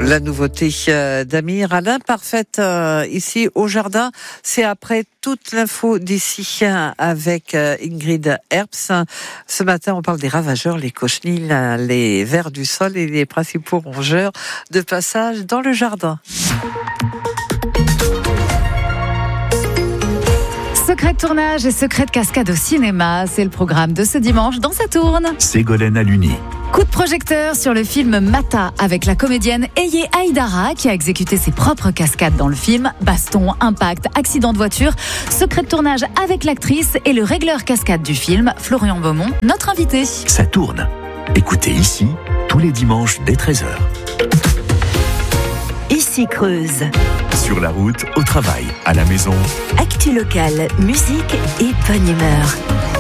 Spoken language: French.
La nouveauté d'Amir, à l'imparfaite ici au jardin, c'est après toute l'info d'ici avec Ingrid Herbst. Ce matin, on parle des ravageurs, les cochenilles, les vers du sol et les principaux rongeurs de passage dans le jardin. Secret de tournage et secret de cascade au cinéma, c'est le programme de ce dimanche dans Ça tourne. Ségolène Aluni. Coup de projecteur sur le film Mata avec la comédienne Eye Haïdara qui a exécuté ses propres cascades dans le film. Baston, impact, accident de voiture. Secret de tournage avec l'actrice et le régleur cascade du film, Florian Beaumont, notre invité. Ça tourne. Écoutez ici, tous les dimanches dès 13h. Ici Creuse. Sur la route, au travail, à la maison. Actu locale, musique et bonne humeur.